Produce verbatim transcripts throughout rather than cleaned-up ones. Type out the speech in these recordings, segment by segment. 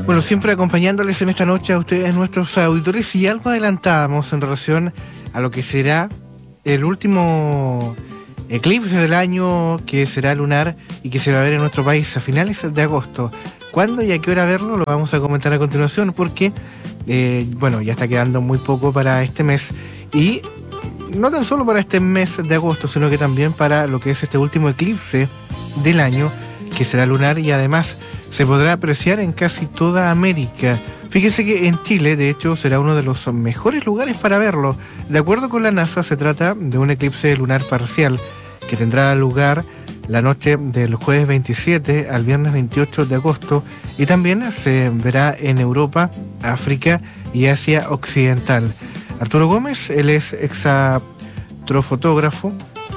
Bueno, siempre acompañándoles en esta noche a ustedes, nuestros auditores, y algo adelantábamos en relación a lo que será el último eclipse del año, que será lunar y que se va a ver en nuestro país a finales de agosto. ¿Cuándo y a qué hora verlo? Lo vamos a comentar a continuación porque, eh, bueno, ya está quedando muy poco para este mes, y no tan solo para este mes de agosto, sino que también para lo que es este último eclipse del año, que será lunar y además se podrá apreciar en casi toda América. Fíjese que en Chile, de hecho, será uno de los mejores lugares para verlo. De acuerdo con la NASA, se trata de un eclipse lunar parcial que tendrá lugar la noche del jueves veintisiete al viernes veintiocho de agosto, y también se verá en Europa, África y Asia Occidental. Arturo Gómez, él es exastrofotógrafo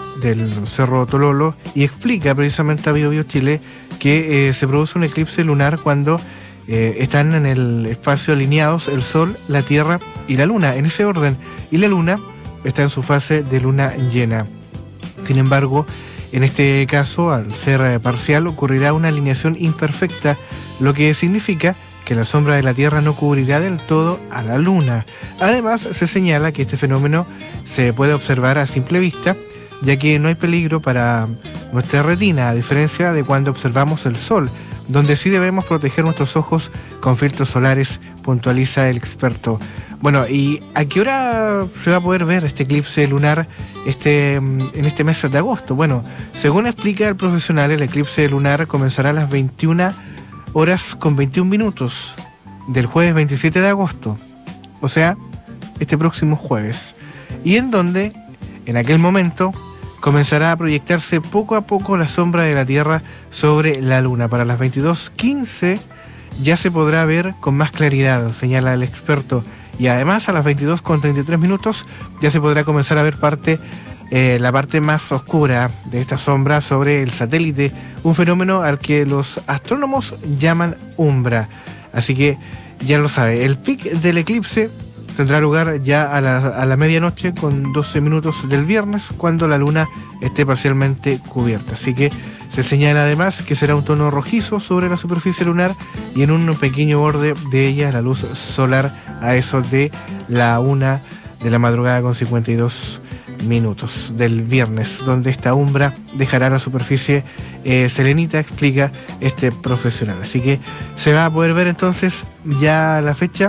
del Cerro Tololo y explica precisamente a Bio Bio Chile que eh, se produce un eclipse lunar cuando eh, están en el espacio alineados el Sol, la Tierra y la Luna, en ese orden, y la Luna está en su fase de luna llena. Sin embargo, en este caso, al ser eh, parcial, ocurrirá una alineación imperfecta, lo que significa que la sombra de la Tierra no cubrirá del todo a la Luna. Además, se señala que este fenómeno se puede observar a simple vista, ya que no hay peligro para nuestra retina, a diferencia de cuando observamos el Sol, donde sí debemos proteger nuestros ojos con filtros solares, puntualiza el experto. Bueno, ¿y a qué hora se va a poder ver este eclipse lunar este, en este mes de agosto? Bueno, según explica el profesional, el eclipse lunar comenzará a las veintiuna horas con veintiún minutos del jueves veintisiete de agosto, o sea, este próximo jueves, y en donde, en aquel momento, comenzará a proyectarse poco a poco la sombra de la Tierra sobre la Luna. Para las veintidós quince ya se podrá ver con más claridad, señala el experto, y además a las veintidós con treinta y tres minutos ya se podrá comenzar a ver parte, eh, la parte más oscura de esta sombra sobre el satélite, un fenómeno al que los astrónomos llaman umbra. Así que ya lo sabe, el pic del eclipse tendrá lugar ya a la, a la medianoche con doce minutos del viernes, cuando la luna esté parcialmente cubierta. Así que se señala además que será un tono rojizo sobre la superficie lunar y en un pequeño borde de ella la luz solar a eso de la una de la madrugada con cincuenta y dos minutos del viernes, donde esta umbra dejará la superficie eh, selenita, explica este profesional. Así que se va a poder ver entonces ya la fecha.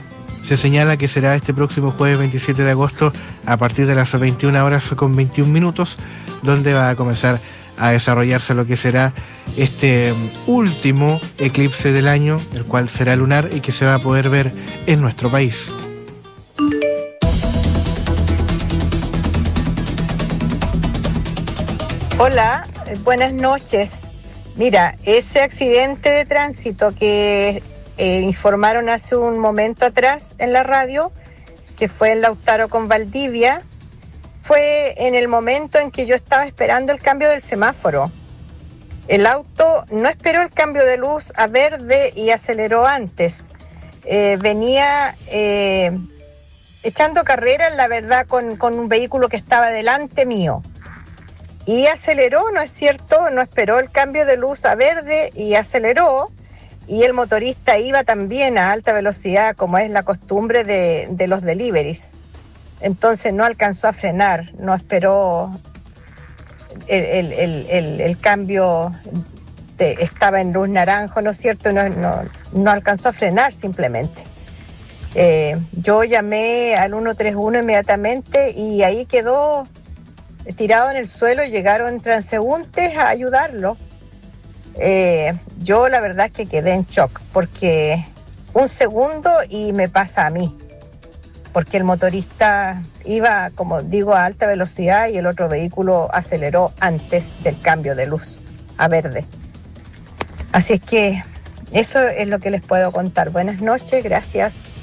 Se señala que será este próximo jueves veintisiete de agosto a partir de las veintiuna horas con veintiún minutos, donde va a comenzar a desarrollarse lo que será este último eclipse del año, el cual será lunar y que se va a poder ver en nuestro país. Hola, buenas noches. Mira, ese accidente de tránsito que Eh, informaron hace un momento atrás en la radio, que fue en Lautaro con Valdivia, fue en el momento en que yo estaba esperando el cambio del semáforo. El auto no esperó el cambio de luz a verde y aceleró antes. Eh, venía eh, echando carrera, la verdad, con, con un vehículo que estaba delante mío. Y aceleró, ¿no es cierto? No esperó el cambio de luz a verde y aceleró. Y el motorista iba también a alta velocidad, como es la costumbre de, de los deliveries. Entonces no alcanzó a frenar, no esperó el, el, el, el, el cambio, de, estaba en luz naranjo, ¿no es cierto? No, no, no alcanzó a frenar simplemente. Eh, yo llamé al ciento treinta y uno inmediatamente y ahí quedó tirado en el suelo. Llegaron transeúntes a ayudarlo. Eh, yo la verdad es que quedé en shock, porque un segundo y me pasa a mí, porque el motorista iba, como digo, a alta velocidad y el otro vehículo aceleró antes del cambio de luz a verde. Así es que eso es lo que les puedo contar. Buenas noches, gracias.